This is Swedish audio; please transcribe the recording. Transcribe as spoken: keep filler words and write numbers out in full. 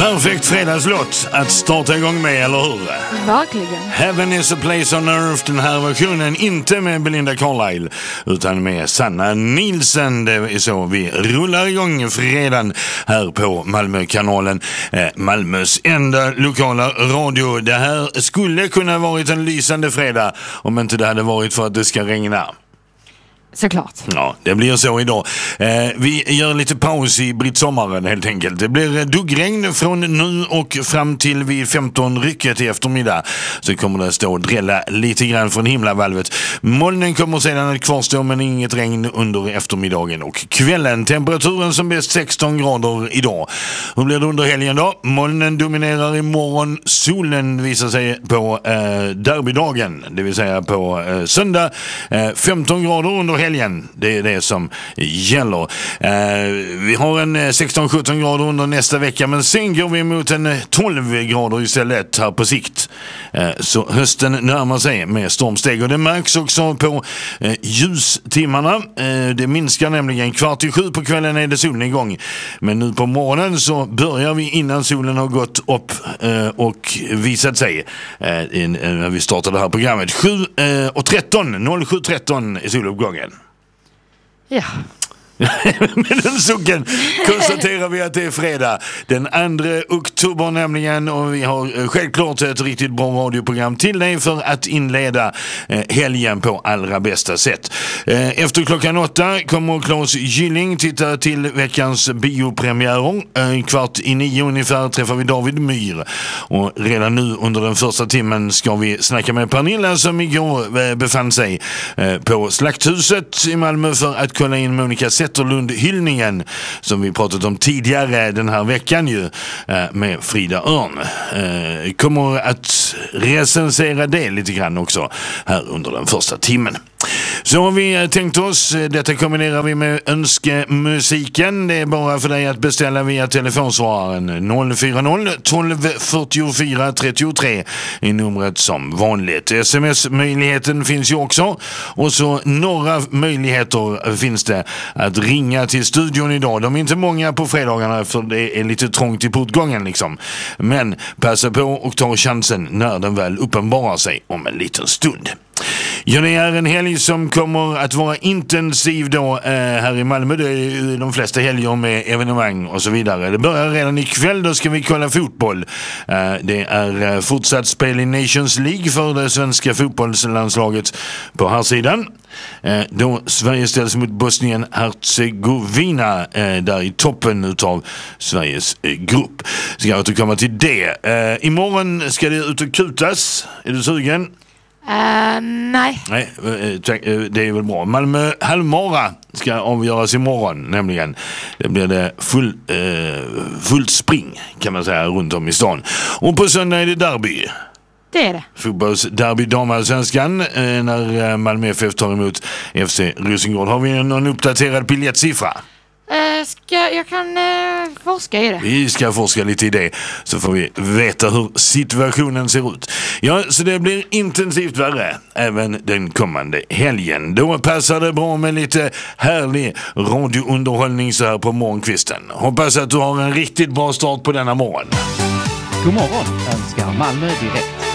Perfekt fredagslåt att starta igång med, eller hur? Verkligen. Heaven is a place on earth, den här versionen inte med Belinda Carlisle utan med Sanna Nielsen. Det är så vi rullar igång fredagen här på Malmökanalen, eh, Malmös enda lokala radio. Det här skulle kunna varit en lysande fredag om inte det hade varit för att det ska regna. Såklart. Ja, det blir så idag. Eh, vi gör lite paus i brittsommaren helt enkelt. Det blir duggregn från nu och fram till vid femton rycket i eftermiddag. Så kommer det stå och drälla lite grann från himlavalvet. Molnen kommer sedan att kvarstå men inget regn under eftermiddagen och kvällen. Temperaturen som bäst sexton grader idag. Hur blir det under helgen då? Molnen dominerar imorgon. Solen visar sig på eh, derbydagen, det vill säga på eh, söndag. Eh, femton grader under helgen, det är det som gäller. Eh, vi har en sexton sjutton grader under nästa vecka, men sen går vi mot en tolv grader istället här på sikt. Eh, så hösten närmar sig med stormsteg och det märks också på eh, ljustimmarna. Eh, det minskar nämligen kvart i sju på kvällen är det solen igång. Men nu på morgonen så börjar vi innan solen har gått upp eh, och visat sig eh, in, eh, när vi startade det här programmet. sju och tretton, sju tretton i soluppgången. Ja. Med den sucken konstaterar vi att det är fredag den andra oktober nämligen, och vi har självklart ett riktigt bra radioprogram till dig för att inleda eh, helgen på allra bästa sätt. Eh, efter klockan åtta kommer Claes Gylling titta till veckans biopremiärer. En kvart i nio ungefär träffar vi David Myhr, och redan nu under den första timmen ska vi snacka med Pernilla som igår eh, befann sig eh, på Slakthuset i Malmö för att kolla in Monica Zetterlund-hyllningen som vi pratat om tidigare den här veckan ju med Frida Örn. Eh, kommer att recensera det lite grann också här under den första timmen. Så har vi tänkt oss, detta kombinerar vi med önskemusiken. Det är bara för dig att beställa via telefonsvararen noll fyra noll tolv fyrtiofyra trettiotre i numret som vanligt. Sms-möjligheten finns ju också, och så några möjligheter finns det att ringa till studion idag. De är inte många på fredagarna för det är lite trångt i portgången liksom. Men passa på och ta chansen när den väl uppenbarar sig om en liten stund. Ja, det är en helg som kommer att vara intensiv då eh, här i Malmö. Det är de flesta helger med evenemang och så vidare. Det börjar redan ikväll, då ska vi kolla fotboll. Eh, det är eh, fortsatt spel i Nations League för det svenska fotbollslandslaget på här sidan. Eh, då Sverige ställs mot Bosnien-Herzegovina eh, där i toppen utav Sveriges eh, grupp. Ska jag återkomma till det. Eh, imorgon ska det ut och kutas. Är du sugen? Uh, nej. Nej, det är väl bra. Malmö Halmara ska avgöras imorgon nämligen. Det blir det full, eh, fullt spring kan man säga runt om i stan. Och på söndag är det derby. Det är det. Fotbollsderby damallsvenskan eh, när Malmö F F tar emot F C Rosengård. Har vi någon uppdaterad biljettsiffra? Uh, ska, jag kan uh, forska i det. Vi ska forska lite i det, så får vi veta hur situationen ser ut. Ja, så det blir intensivt värre även den kommande helgen. Då passar det bra med lite härlig radiounderhållning så här på morgonkvisten. Hoppas att du har en riktigt bra start på denna morgon. God morgon önskar Malmö Direkt.